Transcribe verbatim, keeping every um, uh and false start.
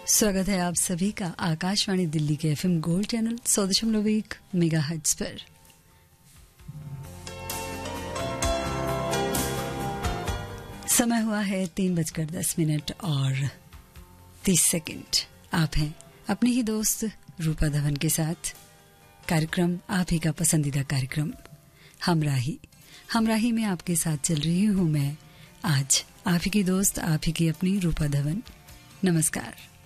स्वागत है आप सभी का आकाशवाणी दिल्ली के एफएम गोल्ड चैनल सौ दशमलव एक मेगा हर्ट्ज पर। समय हुआ है तीन बजकर दस मिनट और तीस सेकंड। आप हैं अपनी ही दोस्त रूपा धवन के साथ। कार्यक्रम आप ही का पसंदीदा कार्यक्रम हमराही हमराही में आपके साथ चल रही हूँ मैं आज आप ही की दोस्त, आप ही की अपनी रूपा धवन। नमस्कार।